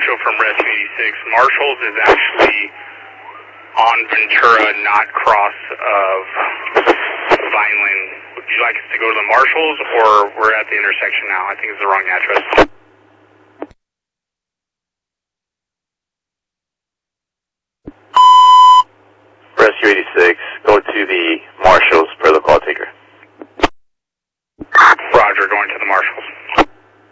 Marshall from Rescue 86. Marshalls is actually on Ventura, not cross of Vineland. Would you like us to go to the Marshalls, or we're at the intersection now? I think it's the wrong address. Rescue 86, go to the Marshalls per the call taker. Roger, going to the Marshalls.